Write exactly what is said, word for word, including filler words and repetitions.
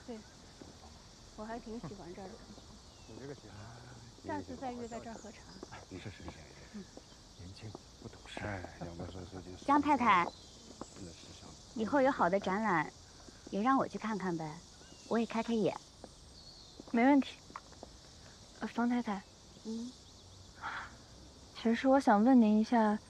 对，我还挺喜欢这儿的感觉。 你这个喜欢， 下次再约在这儿喝茶。 是是是是，嗯，年轻不懂事，要不说说句实江太太， 真的是想以后有好的展览，也让我去看看呗，我也开开眼。 没问题。呃，方太太， 嗯， 其实我想问您一下，